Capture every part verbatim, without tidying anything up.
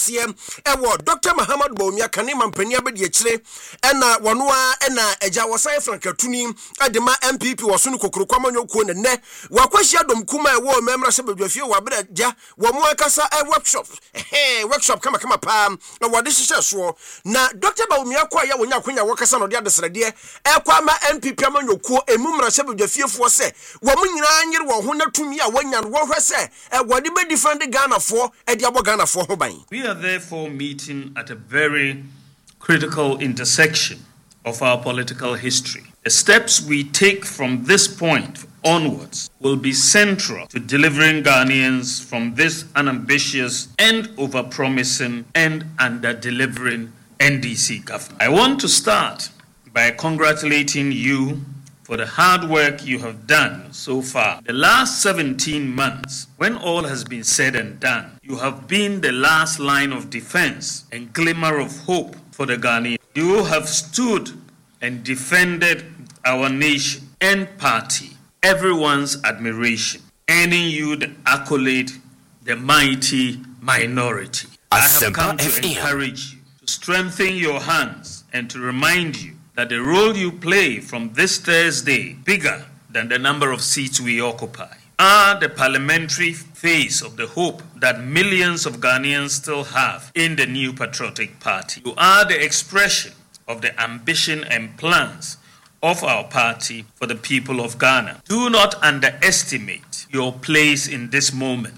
aseɛ ɛwɔ Doctor Mahamad Bawumia kane mampani abedi akyire ɛna wɔnoa ɛna agya wɔsan frankatuni adema M P P wɔso no kokoro kwamanyokuo ne nɛ wakwahia dom kuma ɛwɔ memra sɛ badwafie wɔ abere agya wɔ mo akasa ɛ workshop eh workshop kama kama pa na wɔde hyehyɛ soɔ na Doctor Bawumia kwa ya wonya akonya wɔkasa no de adesrɛdeɛ ɛkwa ma M P P amanyokuo emumra sɛ badwafiefoɔ sɛ wɔ mo nyinaa nyere wɔ ho na tumi a wɔnya no wɔhwɛ sɛ ɛwɔde be defend Ghana for ɛde abɔ Ghana for ho ban. We are therefore meeting at a very critical intersection of our political history. The steps we take from this point onwards will be central to delivering Ghanaians from this unambitious and over-promising and under-delivering N D C government. I want to start by congratulating you for the hard work you have done so far. The last seventeen months, when all has been said and done, you have been the last line of defense and glimmer of hope for the Ghanaians. You have stood and defended our nation and party, everyone's admiration, earning you the accolade, the mighty minority. I have come to encourage you, to strengthen your hands, and to remind you that the role you play from this Thursday, bigger than the number of seats we occupy, are the parliamentary face of the hope that millions of Ghanaians still have in the new patriotic party. You are the expression of the ambition and plans of our party for the people of Ghana. Do not underestimate your place in this moment.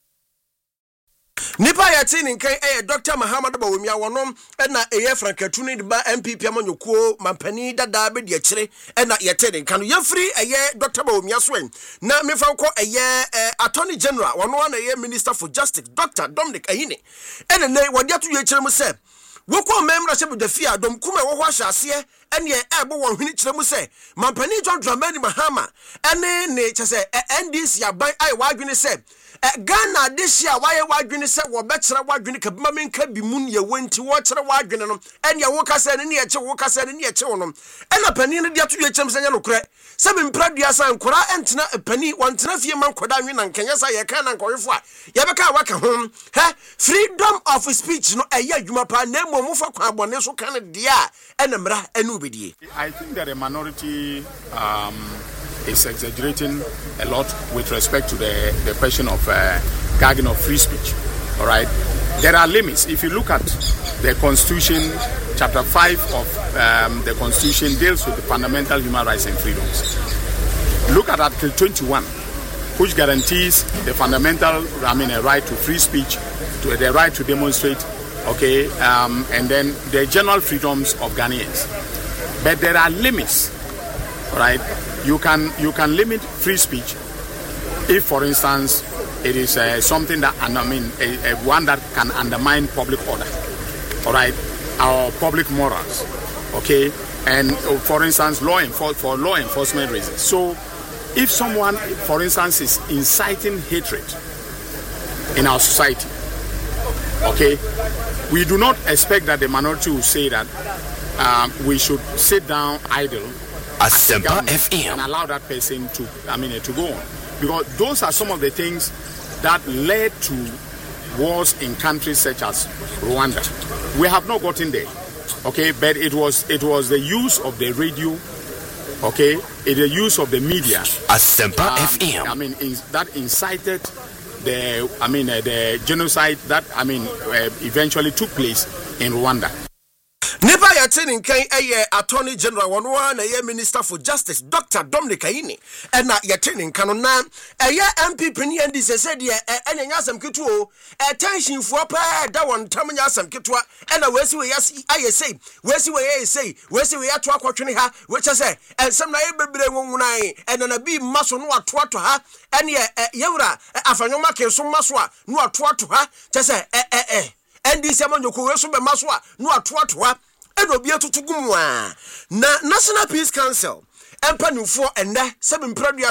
Nipa yati ni nkan eh Doctor Mahamad Bawumia wonom na eye frankatuni de ba M P P amanyokuo mampani dada be de akire na yete de nkan ye free eye Doctor Bawumia so na mefa nko eye Attorney General wono na eye Minister for Justice Doctor Dominic Ayine ene ne wode ato ye kire mu se wokɔ memra sɛ bedafia dom kuma wo ho ahyase ene e ebo won hwini kire mu se mampani John Dramani Mahama ene ne kyese N D C aban ai wadwene se Ghana this year why wadwene se wo bekyere wadwene kabima menka bi mun ye wonti wo kyere wadwene no ene wo kasa ne ne ye kye wo kasa ne ne ye kye wo no ena pani ne dia to ye kyem sanya no korɛ se be mpradua san kora entena pani wontena fie man koda nwe na nkanya sa ye kan na nkɔhwefo a ye beka waka ho he freedom of speech no ɛyɛ adwuma pa na mo mo fa kwa bɔne so kan dia ena mra ene obedie. I think that the minority um is exaggerating a lot with respect to the, the question of uh, gagging of free speech. All right, there are limits. If you look at the Constitution, Chapter five of um, the Constitution deals with the fundamental human rights and freedoms. Look at Article twenty-one, which guarantees the fundamental, I mean, a right to free speech, to the right to demonstrate, okay, um, and then the general freedoms of Ghanaians. But there are limits, all right? You can you can limit free speech if, for instance, it is uh, something that, I mean, a, a one that can undermine public order, all right, or public morals, okay, and uh, for instance, law enfor- for law enforcement reasons. So, if someone, for instance, is inciting hatred in our society, okay, we do not expect that the minority will say that um, we should sit down idle Asempa F M and allow that person to, I mean, to go on, because those are some of the things that led to wars in countries such as Rwanda. We have not gotten there, okay, but it was it was the use of the radio, okay, it the use of the media, Asempa um, F M. I mean, in, that incited the, I mean, uh, the genocide that, I mean, uh, eventually took place in Rwanda. Nipa yate ni nkan eye Attorney General wono na ye Minister for Justice Doctor Dominic Ayine na yate ni nkan na eye M P P ni N D C said ye enya nyasam ketu o attention for pa da won tam nyasam ketu na wesi we yasi aye say wesi we ye say wesi we ato akwotwene ha we che say ensem na ye bebre nwunan ena na bi maso no ato ato ha ene ye yewura afanyoma ke so maso a no ato ato ha che say eh eh eh N D C amanyoko we so be maso a no ato ato ha eno bia tutugumu a na National Peace Council empanufo enne sebi mpradua san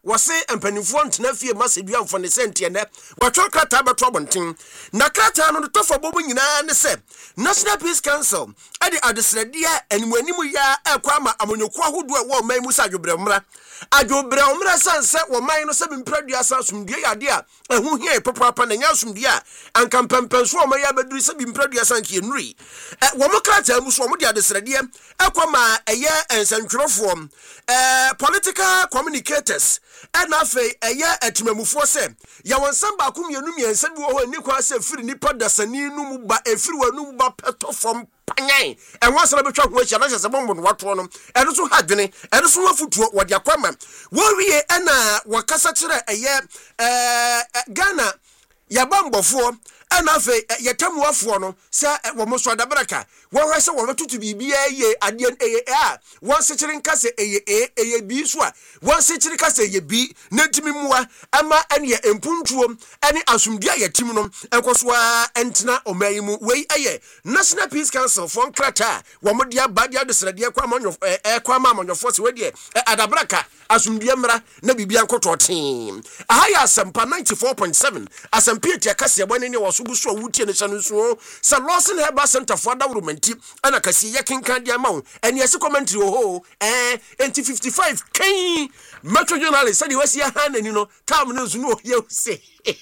wɔse empanifo ntena fie masedua mfone sente ne wɔtwa krata beto abonten na krata no tofo bobu nyina ne se National Peace Council ade adesrede animanimu ya ekwa ma amonyoku ahodo e wo man mu sa adwobremra adwobremra sanse wo man no se bimpradua sa asumdie yade a ehu hie popapa na nya asumdie a ankampampanso wo man ya beduru se bimpradua sanke enuri wo mo krata mu so wo de adesrede ekwa ma eye ensantwerofo eh political communicators and afi eye etimamufo se ya wonsam ba kum yenu miensa bi wo ho ni kwa se firi nipa dasani nu mu ba efiri wanu mu ba peto from panyan e wansana betwa ho ahia na se bombo no wato no eno so hadwene eno so wafutuo wode akwama wo wie na wakasa kire eye eh Ghana ya bambofo ana fe yetamuafo no se wo mo so adabraka wo hwese wo betutu bibia ye ade eye a wo sekire nkase eye eye bi so a wo sekire kase eye bi natimi muwa ama ane empuntuo ane asumdia yetim no enkoso a entena omayimu wei eye National Peace Council for krata wo mo dia badia de srade kwa amonyo e kwa amonyofo se we de adabraka asumdia mra na bibia nkoto ten ahaya asempa ninety-four point seven asempa etia kase bone ne wo buso wutie ne chanu so sa Lawson Herbal Center for Development ana kasi yakinkan dia mawo ene yesi commentary ho eh enti fifty-five kan metro journalist say wasi ya hanani no tam no zunu ye say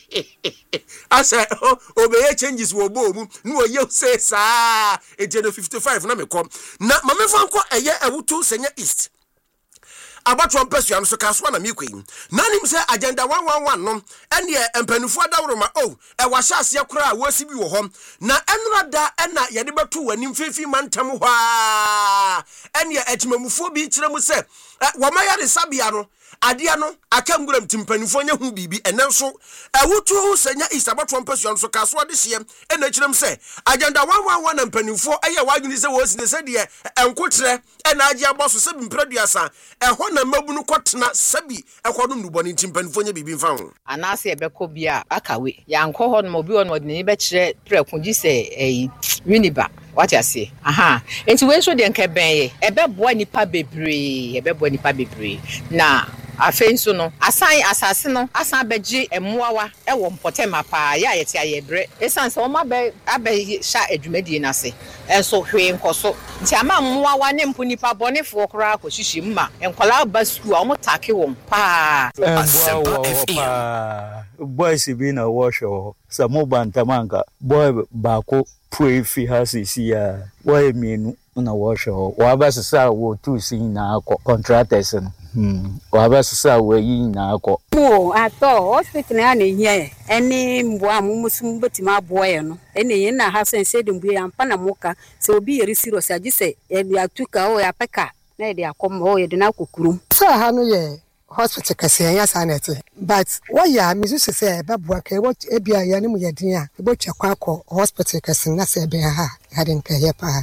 asa obeye changes wo bo mu no ye say sa enti no fifty-five na me kom na mamefa nko eye awutu senya east abatwa mpesua no so kaso na mikwen nanim se agenda one one one no ene empanifo adawroma oh e wahye ase kura wasi bi wo hom na enra da ena yede beto wani mfefi mantam ho a ene etimamufo bi kire mu se wo mayare sabia no ade no akanguram timpanifo nya hu bibi enenso ewutu senya isabatwa mpesua no so kaso de hye ena kirem se agenda one one one empanifo eye wadwini se wo sine se de enkotre ena agi aboso se bimpraduasa eho na mabunu kwotena sabi ekono nduboni timpanifo nya bibi mfa ho anase ebeko bia akawe yanko ho no obi ono de ni be kire prekunji se eh winiba what you say aha enti we so de nkeben ye ebeboa nipa bebre ebeboa nipa bebre na afenso no asan asase no asan beji emuawa e wo mpotema pa ya yete ayebre esan se o ma be abe sha adwumadie na se enso hwe nkoso nti ama muawa ne mpunipa bonefo kora akoshishi mma enkola ba school o mutake won pa Asempa F M boys bi na wash o samo bantamanka boy bako pray fi hasisi ya boy mienu na wash o wa ba sesa wo tu sin na akọ contractors no hmm wa ba sesa wo yi na akọ mo ato hospital na na hia eni mbo amumusum betima aboye no eni yin na ha sense de mbu ampa na muka se obi yeri serious agise e atuka o ya peka na e de akom o ye de na kokurum so ha no ye hospital kase ya sanete but what ya mizu se se babua ke what ebia ya ni mu ye din a e bo twakwa akọ hospital kase na se be ha ha de nka ye pa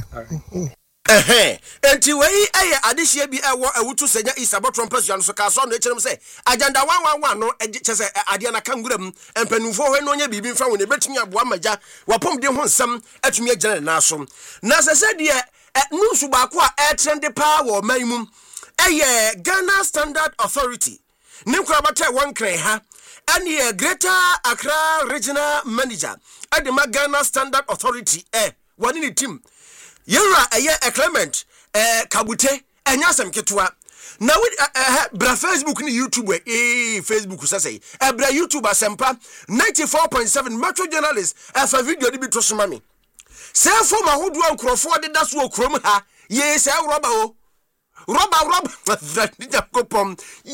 eh enti wei eye adehye bi ewo ewutu senya isabotro mpasua no so ka so no ekirem se agenda one one one no chese ade na kanguram empanufo ho no nya bibi mfa wo ne betumi aboa maja wapom de ho nsam atumi agina na so na sese de nusu ba ko a trend power manimum eye Ghana Standard Authority ninkura bata one kran ha ane Greater Accra Regional Manager adema Ghana Standard Authority eh wani ni team yera eye a Clement eh kabute enya asem ketwa na we bra Facebook ni YouTube eh Facebook sase eh bra YouTube asempa ninety-four point seven Metro Journalist eh fa video di bi to soma me say for ma hodo ankrofo de da so okrom ha ye say roba o roba roba ni jakopom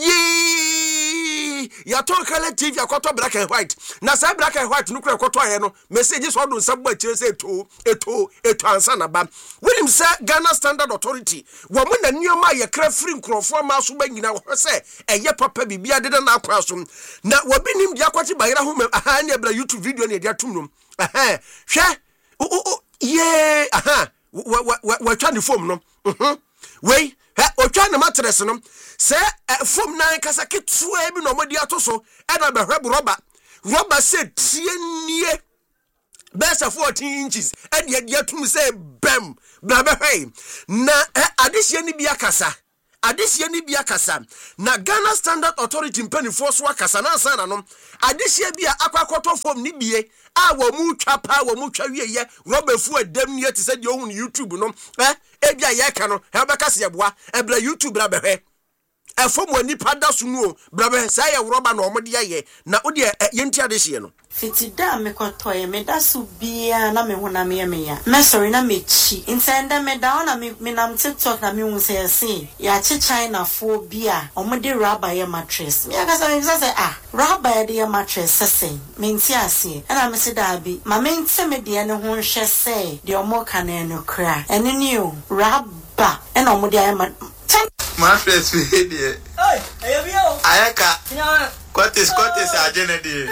ye ya to kala T V akoto black and white na say black and white no kura akoto aye no message so do nsabo akire say eto eto eto ansa na ba wenim say Ghana Standard Authority wo mo na nioma ye kra free nkrofo ma so ba nyina wo say eye papa bibia de na akwa so na wo binim dia kwati bayira ho aha ne bla YouTube video ne dia tum no aha hwe o ye aha wa twa ni form no mhm wei ha otwa na matres no se form nine kasa ketua bi no modi atoso e na behwe roba roba se tienie besa fourteen inches e de de atum se bam bla behwe na adehye ni bi akasa adehye ni bia kasa na Ghana Standard Authority mpanifo so akasa na sana no adehye bia akwakoto form ni bie a wo mu twa pa wo mu twa wieye robefu adam ni ati se de ohun YouTube no eh e bia ye ka no e be kasa yeboa e bla YouTube bra behwe e fom wani pada so nu bra behwe sa ye roba na omode ye na ode ye ntia adehye no fitida me kotoye me da su bia na me hona me me ya me sorry na me chi intenda me da na me me nam TikTok na me hu say say ya chi China fo bia omode rubber ye mattress me aka say say ah rubber ye mattress say me nti ase na me se da bi ma me nti me de ne ho hwe say de omo ka na no kra ene ni o rubber e na omode ye mattress we de oi ayebio ayaka What is what is agenda?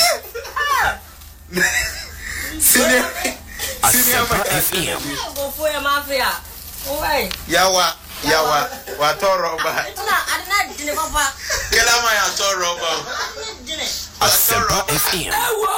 Senior, senior F M. Go for your mafia. Oi. Yawa, yawa, watoro ba. Na, adina dine papa. Kela ma ya toro ba. Dine. Asempa F M. Ewo!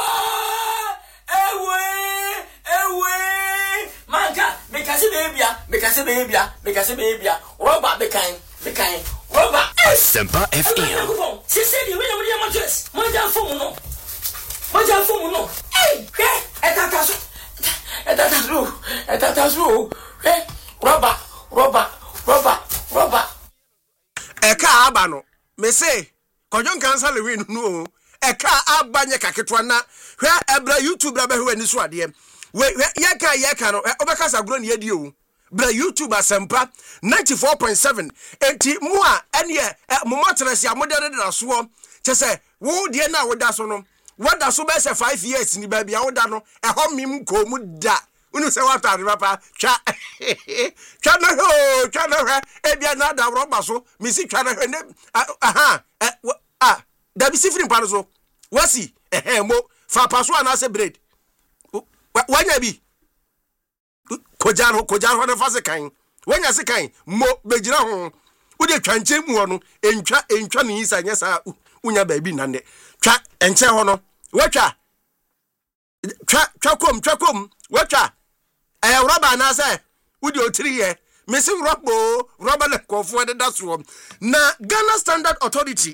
Ewe! Ewe! Manka, because baby, because baby, because baby. Roba bekan, bekan. Asempa F M. Si se di wena muri mattress. Manja fomu no. Manja fomu no. Eh, eh, etatasu. Etatasu. Etatasu. Eh, roba, roba, roba, roba. Eka aba no. Me say, kojon cancel le win no. Eka aba nye kaketwa na. Hwe ebra YouTube bra be hwe ni so ade. We yeka yeka no. Obekasa gro ne yedi o. Bra YouTube Asempa ninety-four point seven enti mu a ene mo matresi amodere de so che se wo de na wo da so no wo da so be se five years ni ba bia wo da no e ho mim ko mu da unu se wa ta papa twa twa na ho twa na ha e bia na da ro ba so mi si twa na ne aha ah da bi sifrin pa so wasi eh mo fa pa so ana se bread wanya bi Kojaro kojaro na fase kan wanya se kan mo begira ho wo de twanche mu ho no entwa entwa ni isa nya sa unya ba bi nande twa enche ho no watwa twa twa kom twa kom watwa eh roba na se wo de otiri ye mesi robo roba le kofo de daso na Ghana Standard Authority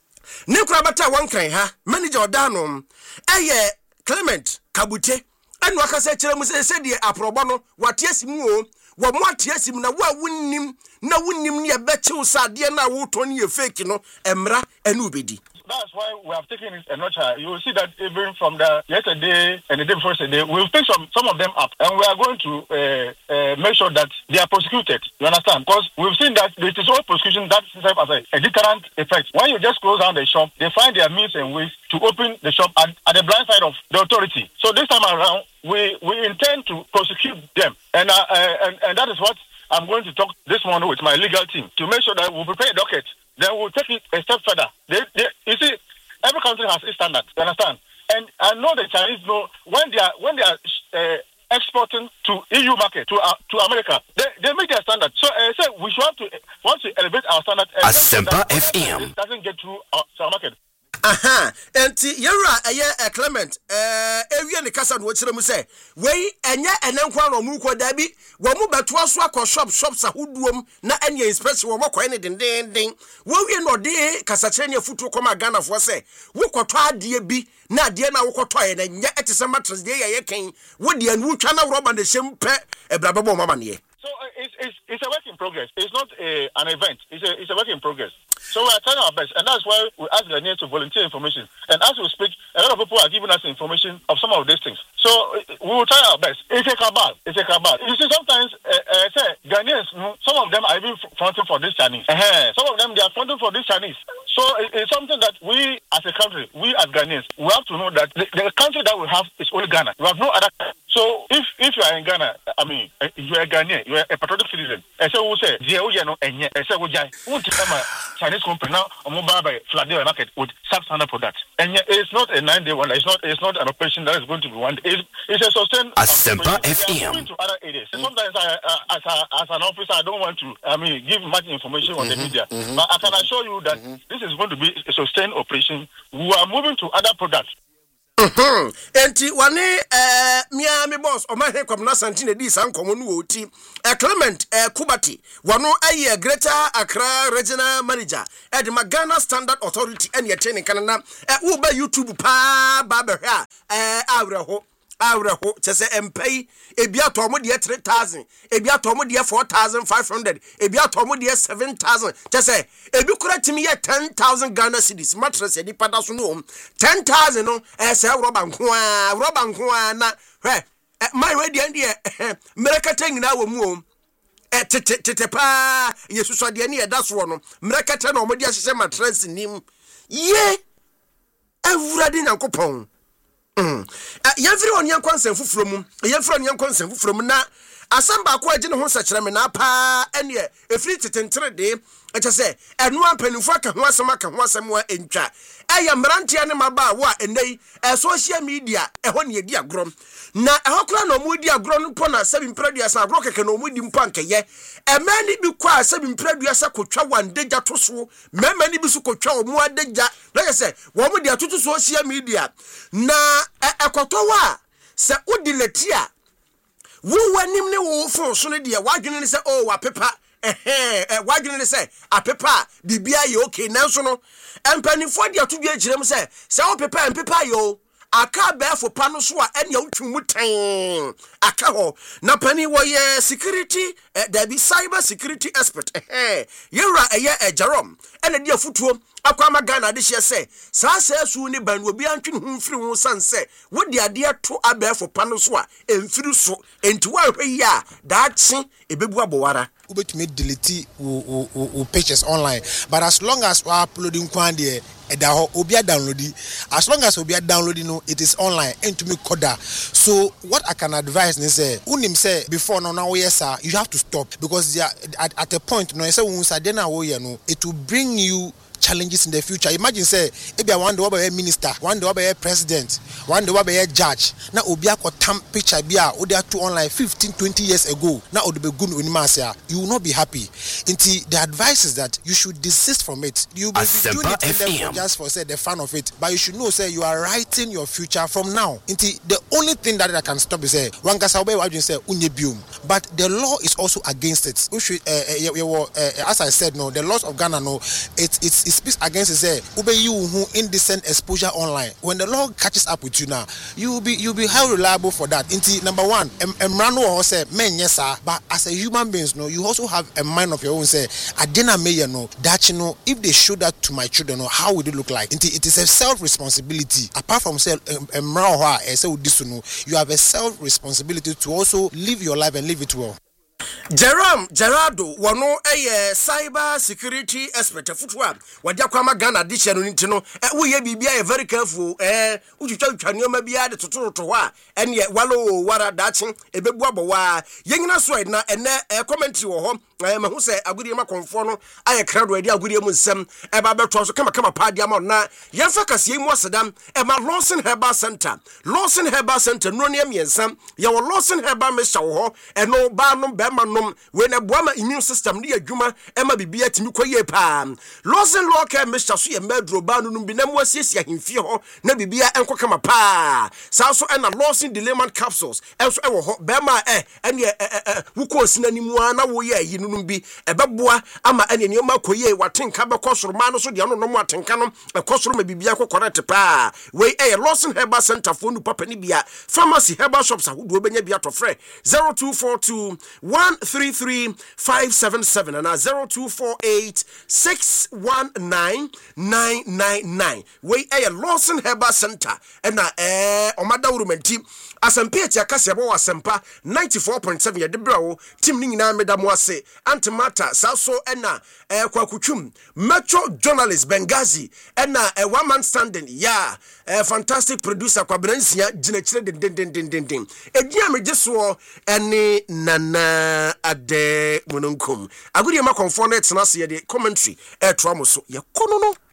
ne kura bata wan kan ha manager odano eye Clement Kabute enu akase kire mu se se de aprobo no watiasimu o wo mo atiasimu na wo awunnim na wunnim ne bechiw sade na wo to ne fake no emra enu bedi. That's why we have taken it a notch. You will see that even from the yesterday and the day before yesterday, we'll take some some of them up, and we are going to uh, uh, make sure that they are prosecuted. You understand? Because we've seen that it is all prosecution that serves as a, a deterrent effect. When you just close down the shop, they find their means and ways to open the shop at, at the blind side of the authority. So this time around, we we intend to prosecute them, and uh, uh, and and that is what I'm going to talk this morning with my legal team to make sure that we'll prepare a docket. Then we'll take it a step further. They, they, you see, every country has its standards. You understand? And I know the Chinese know when they are when they are uh, exporting to E U market to uh, to America, they, they make their standards. So I uh, say we should want to want to elevate our standard. Asempa F M. It doesn't get through our, our market. Aha, enti yera eye a Clement eh ewie ne kasa no kire mu se wei enye enenkwa no mu ko dabi wo mu beto aso akọ shop shops ahoduom na ene inspection wo mokọ ne dendenden wo wie no de kasa kire ne futu koma Ghana fo se wo kọtọ ade bi na ade na wo kọtọ ye na nya etese mattress de ye ye kan wo de anu twa na roba de hyempe ebrabebo mama ne. So uh, it's, it's it's a work in progress. It's not a, an event. It's a it's a work in progress. So we are trying our best, and that's why we ask the Ghanaians to volunteer information. And as we speak, a lot of people are giving us information of some of these things. So uh, we will try our best. It's a cabal. It's a cabal. You see, sometimes uh, uh, say Ghanaians, some of them are even fronting for this Chinese. Uh-huh. Some of them they are fronting for this Chinese. So it, it's something that we, as a country, we as Ghanaians, we have to know that the, the country that we have is only Ghana. We have no other. So if if you are in Ghana, I mean, you are a Ghanaian, you are a patriotic citizen. I say, who say, you know, and I say, who jai, who Chinese company now, a mobile by Philadelphia market with sub standard products. And yet, it's not a nine day one. It's not. It's not an operation that is going to be one day. It's, it's a sustained. Asempa F M. To other areas. Mm-hmm. Sometimes, I, uh, as a, as an officer, I don't want to. I mean, give much information on mm-hmm. the media, mm-hmm. but I can assure you that mm-hmm. this is going to be a sustained operation. We are moving to other products. Mhm. Enti wane eh mia me boss o ma he kwamna santine di san komo no oti. Eh Clement eh Kubati wano aye Greater Accra Regional Manager eh the Ghana Standard Authority ene yete kanana eh wo ba YouTube pa ba be hwa eh awreho awreho chese empai ebi atomo de three thousand ebi atomo de four thousand five hundred ebi atomo de seven thousand chese ebi kura timi ye ten thousand Ghana cedis mattress edi pada so no ten thousand no eh se roba nko a roba nko a na hwe my radio ndie merekata nyina wo mu o eh tete tete pa yesuso de ne eda so no merekata na omodi ahye mattress nim ye awurade nyankopon. Mm. Uh, Yavri on yan consenfu from Yavri on yan consenfu from na asamba ko agye ne ho sakyere me na pa ene e free tetentere de e che se enu ampanifo aka ho asem aka ho asem wa entwa eya mrantia ne maba wo a enei e social media e ho ne edi agrom na e ho kra no mu di agrom no po na sebi mpradua sa agro keke no mu di mpo ankeye e mani bi kwa sebi mpradua sa kotwa wandeja to so mema ni bi su kotwa o mu adeja like say wo mu di atoto social media na ekoto wa se udileti a wo wanim ne wo fo so ne de wadwene ne se oh wa pepa eh eh wadwene ne se apepa bibia ye okay nanso no empanifo de atodua girem se se wo pepa empepa yo aka befo pano so a ene utwumu tan aka ho na pani wo ye security eh, there be cyber security expert eh yera eye eh, Jerome ene de afutuo akwama Ghana de hye se sa sa su ni ban obi antwe hu mfiri hu sanse wo de ade to abefo pano so a emfiri so enti wa hwe ya dachi ebebu abowara ubetumi delete wo wo pages online but as long as we uploading kwande eda ho obi downloading as long as obi downloading no it is online into me coder. So what I can advise is say unim say before no now yes sir you have to stop because they are, at, at a point no say when say na wo ye no it will bring you challenges in the future. Imagine say maybe one day we be minister, one day we be president, one day we be judge. Na obi akotam picture bia o dey to online fifteen twenty years ago. Na o dey be good unimasia. You will not be happy. Inti the advice is that you should desist from it. You will be doing it for just for say the fun of it, but you should know say you are writing your future from now. Inti the only thing that I can stop is say one kasa obi wadwin say unye biom, but the law is also against it. We should, uh, uh, uh, as I said, no, the laws of Ghana, no, it's it's it speaks against it. Say ube you who indecent exposure online. When the law catches up with you now, you will be you will be held reliable for that. Inti number one, emrano or say men yes sir, but as a human beings, no, you also have a mind of your own. Say I didn't may you know that you know if they show that to my children, no, how would it look like? Inti it is a self responsibility. Apart from say emrano or say this no, you have a self responsibility to also live your life and live it well. Jerome Gerardo wano eye cyber security expert futwa wadi akwama Ghana diche no nti no wo ye bibia ye very careful eh utwitwa utwane ma bia de tototo ho a ene walo wara dachi ebebu abowa yenyina so na ene commentary wo ho eh mahu se agudie ma konfo no aye krado adi agudie mu nsem e ba beto so kama kama pa dia ma na yemfa kase mu asedam e ma Lawson Herbal Center Lawson Herbal Center no ne miensam ye wo Lawson Herbal mesha wo ho e no ba no be ma no when a boama immune system ni adwuma ema bibia timi koye pa Lawson Local Mister so ye medro ba no bi na mo asiesia himfie ho na bibia enko kama pa sa so na Lawson Dilemma capsules enso e wo ho be ma eh ene wuko sinanimu ana wo ye yi no bi ebeboa ama ene ne ma koye watenka be kosoro ma no so de no no mo atenka no e kosoro ma bibia ko correct pa we eh Lawson Herbal Center for nu papa ni bia pharmacy herbal shops ahodo benya bia to frɛ zero two four two one three three five seven seven and zero two four eight six one nine nine nine nine. We a Lawson Herbal Center and eh omada urumenti asempa ti akase bo asempa ninety-four point seven ye de brawo tim ni nyina meda mo ase antimata saso ena eh kwakutwum metro journalist Bengazi ena a one man standing yeah a fantastic producer kwabransia ginachire den den den den den edia mejeso ene nana ade mununkum agudi ma konfo na tena se ye de commentary e to amoso ye kono no